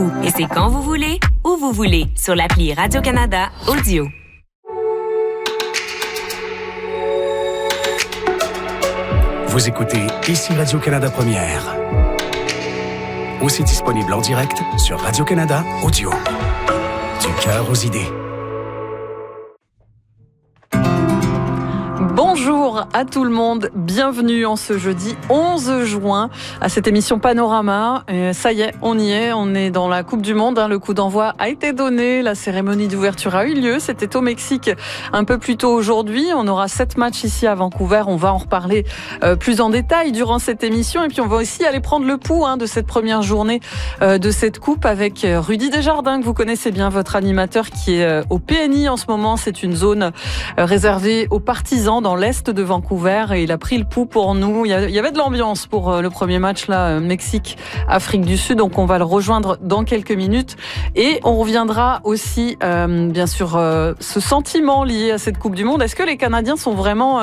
vous. Et c'est quand vous voulez, où vous voulez, sur l'appli Radio-Canada Audio. Vous écoutez ici Radio-Canada Première. Aussi disponible en direct sur Radio-Canada Audio. Du cœur aux idées. Bonjour à tout le monde, bienvenue en ce jeudi 11 juin à cette émission Panorama. Et ça y est, on est dans la Coupe du Monde. Le coup d'envoi a été donné, la cérémonie d'ouverture a eu lieu. C'était au Mexique un peu plus tôt aujourd'hui. On aura 7 matchs ici à Vancouver. On va en reparler plus en détail durant cette émission. Et puis on va aussi aller prendre le pouls de cette première journée de cette coupe avec Rudy Desjardins, que vous connaissez bien, votre animateur qui est au PNI en ce moment. C'est une zone réservée aux partisans dans l'est de Vancouver et il a pris le pouls pour nous. Il y avait de l'ambiance pour le premier match là, Mexique-Afrique du Sud, donc on va le rejoindre dans quelques minutes et on reviendra aussi bien sûr ce sentiment lié à cette Coupe du Monde. Est-ce que les Canadiens sont vraiment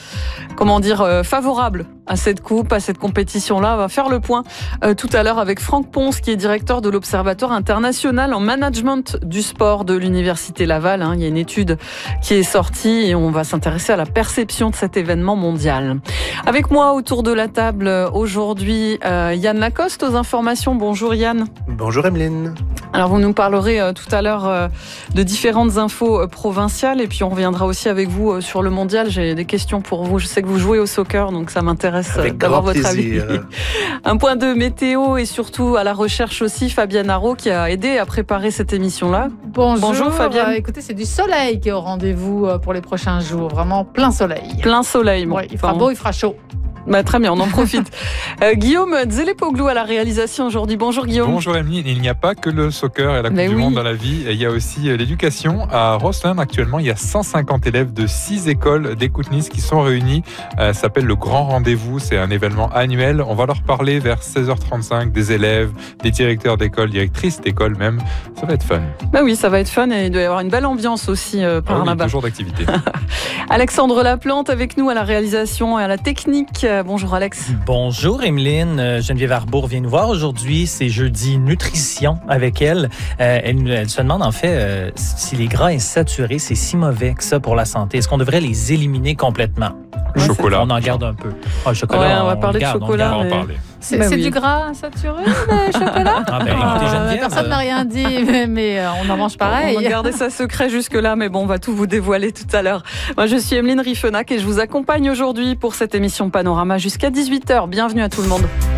favorables à cette coupe, à cette compétition-là? On va faire le point tout à l'heure avec Franck Ponce qui est directeur de l'Observatoire international en management du sport de l'Université Laval. Il y a une étude qui est sortie et on va s'intéresser à la perception de cet événement mondial. Avec moi autour de la table aujourd'hui, Yann Lacoste aux informations. Bonjour Yann. Bonjour Emeline. Alors vous nous parlerez tout à l'heure de différentes infos provinciales et puis on reviendra aussi avec vous sur le mondial. J'ai des questions pour vous. Je sais que vous jouez au soccer, donc ça m'intéresse d'avoir votre avis. Un point de météo et surtout à la recherche aussi, Fabienne Haro qui a aidé à préparer cette émission-là. Bonjour Fabienne. Écoutez, c'est du soleil qui est au rendez-vous pour les prochains jours. Vraiment plein soleil. Plein soleil. Bon, ouais, il fera beau, il fera chaud. Très bien, on en profite. Guillaume Dzelepoglou à la réalisation aujourd'hui. Bonjour Guillaume. Bonjour Emeline. Il n'y a pas que le soccer et la Coupe du Monde dans la vie. Il y a aussi l'éducation. À Roslin, actuellement, il y a 150 élèves de 6 écoles d'Écoute-Nice qui sont réunis. Ça s'appelle le Grand Rendez-vous. C'est un événement annuel. On va leur parler vers 16h35 des élèves, des directeurs d'école, directrices d'école même. Ça va être fun. Oui, ça va être fun et il doit y avoir une belle ambiance aussi par là-bas. Toujours d'activité. Alexandre Laplante avec nous à la réalisation et à la technique. Bonjour Alex. Bonjour Emeline. Geneviève Arbour vient nous voir aujourd'hui. C'est jeudi nutrition avec elle. Elle se demande en fait si les gras insaturés, c'est si mauvais que ça pour la santé. Est-ce qu'on devrait les éliminer complètement? Le chocolat. On en garde un peu. Le chocolat, ouais, on va parler de chocolat. On va en parler. C'est du gras insaturé, le chocolat? Écoutez, Geneviève, personne n'a rien dit, mais on en mange pareil. On va garder ça secret jusque-là, mais bon, on va tout vous dévoiler tout à l'heure. Moi, je suis Emeline Riffenac et je vous accompagne aujourd'hui pour cette émission Panorama jusqu'à 18h. Bienvenue à tout le monde.